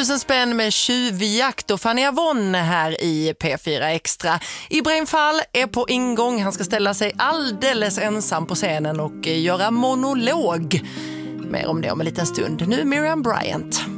1000 spänn med tjuvjakt och Fanny Avon här i P4 Extra. Ibrahim Fall är på ingång. Han ska ställa sig alldeles ensam på scenen och göra monolog. Mer om det om en liten stund. Nu Miriam Bryant.